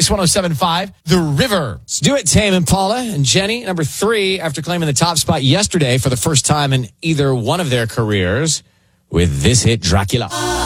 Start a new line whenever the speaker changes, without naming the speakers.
Kiss 107.5, The River.
Let's do it, Tame Impala and Jenny, number 3, after claiming the top spot yesterday for the first time in either one of their careers with this hit, Dracula.